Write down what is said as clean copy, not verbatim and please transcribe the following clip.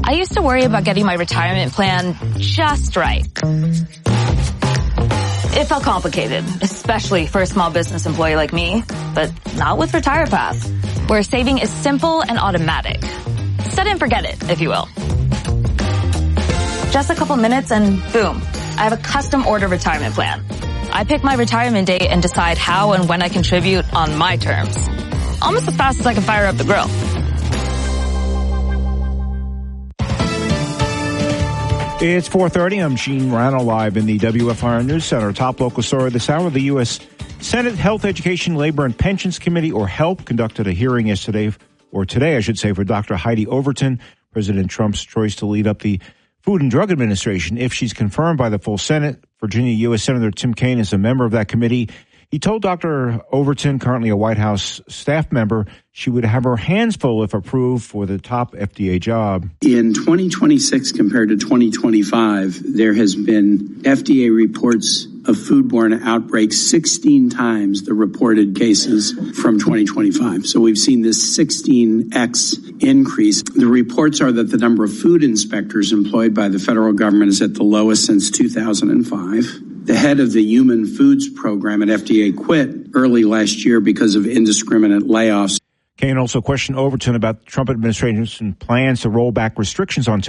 I used to worry about getting my retirement plan just right. It felt complicated, especially for a small business employee like me, but not with RetirePath, where saving is simple and automatic. Set it and forget it, if you will. Just a couple minutes and boom, I have a custom order retirement plan. I pick my retirement date and decide how and when I contribute on my terms. Almost as fast as I can fire up the grill. It's 4:30. I'm Gene Rano live in the WFIR News Center. Top local story this hour. The U.S. Senate Health, Education, Labor, and Pensions Committee, or HELP, conducted a hearing today, for Dr. Heidi Overton, President Trump's choice to lead up the Food and Drug Administration. If she's confirmed by the full Senate, Virginia U.S. Senator Tim Kaine is a member of that committee. He told Dr. Overton, currently a White House staff member, she would have her hands full if approved for the top FDA job. In 2026 compared to 2025, there has been FDA reports of foodborne outbreaks 16 times the reported cases from 2025. So we've seen this 16x increase. The reports are that the number of food inspectors employed by the federal government is at the lowest since 2005. The head of the Human Foods Program at FDA quit early last year because of indiscriminate layoffs. Kaine also questioned Overton about the Trump administration's plans to roll back restrictions on